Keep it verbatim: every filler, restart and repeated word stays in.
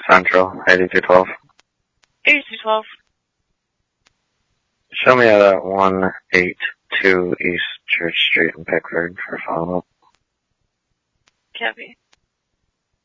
Central, eighty-two twelve. eighty-two twelve. Show me at uh, one eighty-two East Church Street in Pickford for follow-up. Copy.